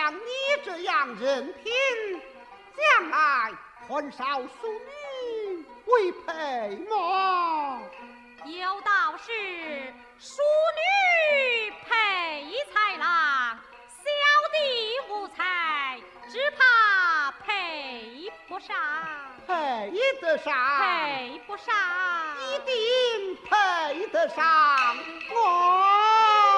像你这样人品，将来婚少淑女为配么？ 有道是淑女配才郎，小弟无才，只怕配不上。 配得上， 配不上， 一定配得上我。